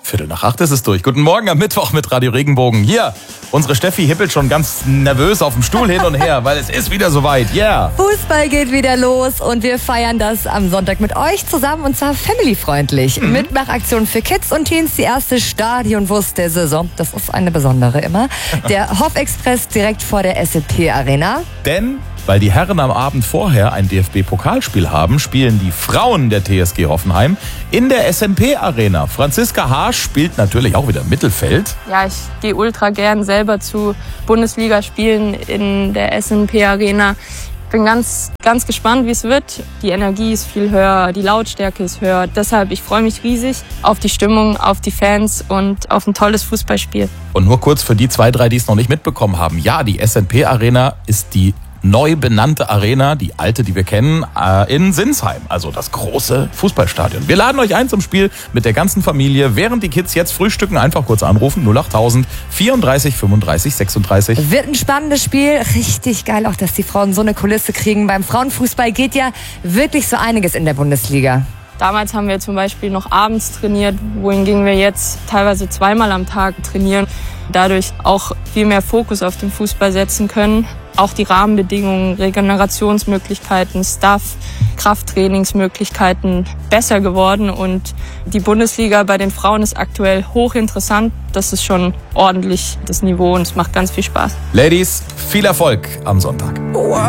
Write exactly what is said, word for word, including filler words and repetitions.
Viertel nach acht ist es durch. Guten Morgen am Mittwoch mit Radio Regenbogen. Hier, unsere Steffi hippelt schon ganz nervös auf dem Stuhl hin und her, weil es ist wieder soweit. Yeah. Fußball geht wieder los und wir feiern das am Sonntag mit euch zusammen und zwar familyfreundlich. Mhm. Mitmachaktion für Kids und Teens, die erste Stadionwurst der Saison. Das ist eine besondere immer. Der Hoff-Express direkt vor der S A P Arena. Denn, weil die Herren am Abend vorher ein D F B-Pokalspiel haben, spielen die Frauen der T S G Hoffenheim in der S M P Arena. Franziska Haas spielt natürlich auch wieder Mittelfeld. Ja, ich gehe ultra gern selber zu Bundesligaspielen in der S M P Arena. Ich bin ganz, ganz gespannt, wie es wird. Die Energie ist viel höher, die Lautstärke ist höher. Deshalb, ich freue mich riesig auf die Stimmung, auf die Fans und auf ein tolles Fußballspiel. Und nur kurz für die zwei, drei, die es noch nicht mitbekommen haben. Ja, die S M P Arena ist die neu benannte Arena, die alte, die wir kennen, in Sinsheim. Also das große Fußballstadion. Wir laden euch ein zum Spiel mit der ganzen Familie. Während die Kids jetzt frühstücken, einfach kurz anrufen. null achttausend vierunddreißig fünfunddreißig sechsunddreißig. Wird ein spannendes Spiel. Richtig geil auch, dass die Frauen so eine Kulisse kriegen. Beim Frauenfußball geht ja wirklich so einiges in der Bundesliga. Damals haben wir zum Beispiel noch abends trainiert, wohingegen wir jetzt teilweise zweimal am Tag trainieren. Dadurch auch viel mehr Fokus auf den Fußball setzen können. Auch die Rahmenbedingungen, Regenerationsmöglichkeiten, Staff, Krafttrainingsmöglichkeiten besser geworden. Und die Bundesliga bei den Frauen ist aktuell hochinteressant. Das ist schon ordentlich das Niveau und es macht ganz viel Spaß. Ladies, viel Erfolg am Sonntag.